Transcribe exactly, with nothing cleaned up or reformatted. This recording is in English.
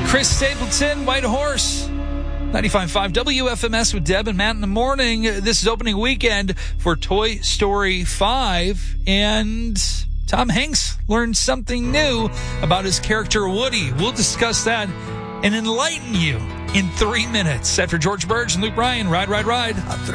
Chris Stapleton, White Horse, ninety-five point five W F M S with Deb and Matt in the morning. This is opening weekend for Toy Story five, and Tom Hanks learned something new about his character Woody. We'll discuss that and enlighten you in three minutes after George Burge and Luke Bryan. Ride, ride, ride.